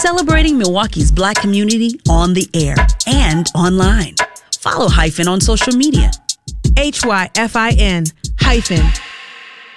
celebrating Milwaukee's Black community on the air and online. Follow Hyphen on social media. HYFIN